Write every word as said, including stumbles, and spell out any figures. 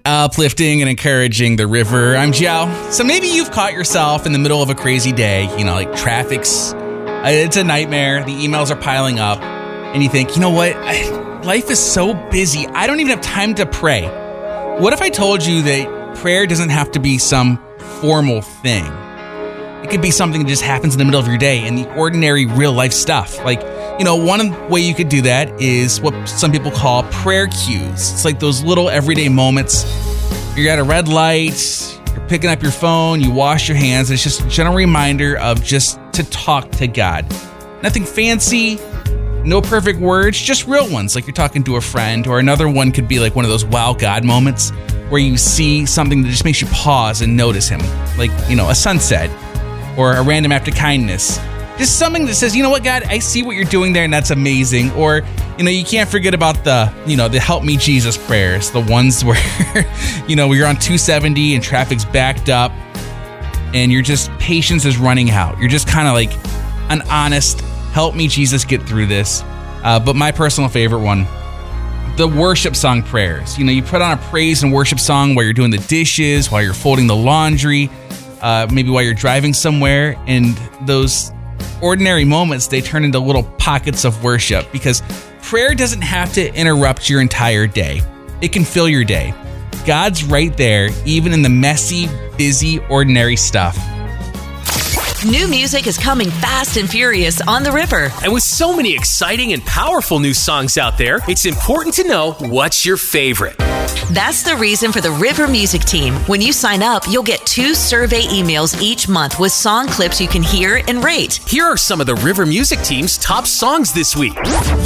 Uplifting and encouraging the river. I'm Joe. So maybe you've caught yourself in the middle of a crazy day. You know, like traffic's, uh, it's a nightmare. The emails are piling up. And you think, you know what? I, life is so busy. I don't even have time to pray. What if I told you that prayer doesn't have to be some formal thing? It could be something that just happens in the middle of your day, in the ordinary real life stuff. Like, you know, one way you could do that is what some people call prayer cues. It's like those little everyday moments. You're at a red light, you're picking up your phone, you wash your hands. It's just a general reminder of just to talk to God. Nothing fancy, no perfect words, just real ones, like you're talking to a friend. Or another one could be like one of those wow God moments where you see something that just makes you pause and notice him. Like, you know, a sunset or a random act of kindness. Just something that says, you know what, God, I see what you're doing there and that's amazing. Or, you know, you can't forget about the, you know, the help me Jesus prayers, the ones where, you know, you're on two seventy and traffic's backed up and you're just, patience is running out. You're just kind of like an honest, help me Jesus get through this. Uh, but my personal favorite one, the worship song prayers. You know, you put on a praise and worship song while you're doing the dishes, while you're folding the laundry, uh, maybe while you're driving somewhere, and those ordinary moments, they turn into little pockets of worship, because prayer doesn't have to interrupt your entire day. It can fill your day. God's right there, even in the messy, busy, ordinary stuff. New music is coming fast and furious on the river. And with so many exciting and powerful new songs out there, it's important to know what's your favorite. That's the reason for the River Music Team. When you sign up, you'll get two survey emails each month with song clips you can hear and rate. Here are some of the River Music Team's top songs this week.